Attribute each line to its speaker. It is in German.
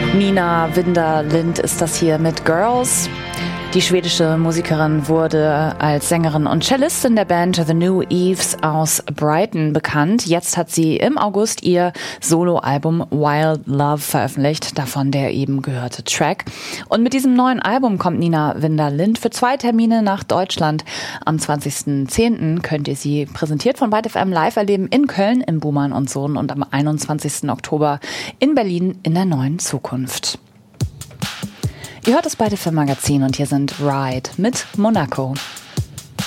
Speaker 1: Nina Winder-Lind ist das hier mit Girls. Die schwedische Musikerin wurde als Sängerin und Cellistin der Band The New Eves aus Brighton bekannt. Jetzt hat sie im August ihr Soloalbum Wild Love veröffentlicht, davon der eben gehörte Track. Und mit diesem neuen Album kommt Nina Winder-Lind für 2 Termine nach Deutschland. Am 20.10. könnt ihr sie präsentiert von Byte FM live erleben in Köln im Buhmann & Sohn und am 21. Oktober in Berlin in der Neuen Zukunft. Ihr hört das Byte FM Magazin und hier sind Ride mit Monaco.